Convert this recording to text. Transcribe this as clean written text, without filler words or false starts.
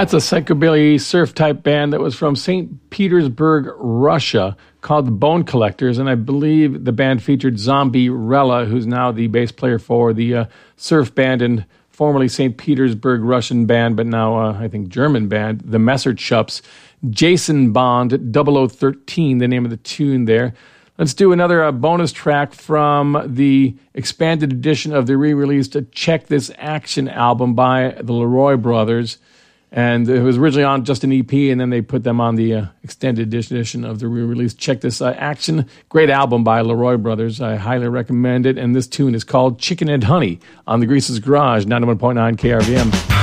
That's a psychobilly surf-type band that was from St. Petersburg, Russia, called the Bone Collectors, and I believe the band featured Zombie Rella, who's now the bass player for the surf band and formerly St. Petersburg Russian band, but now I think German band, the Messerschupps. Jason Bond, 0013, the name of the tune there. Let's do another bonus track from the expanded edition of the re-released Check This Action album by the Leroy Brothers. And it was originally on just an EP, and then they put them on the extended edition of the re-release Check This Action. Great album by Leroy Brothers. I highly recommend it. And this tune is called Chicken and Honey on the Grease's Garage, 91.9 KRVM.